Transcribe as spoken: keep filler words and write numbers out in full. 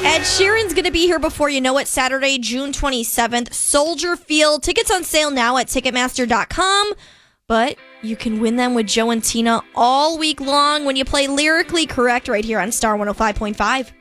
Ed Sheeran's going to be here before you know it, Saturday, June twenty-seventh, Soldier Field. Tickets on sale now at Ticketmaster dot com, but you can win them with Joe and Tina all week long when you play Lyrically Correct right here on Star one oh five point five.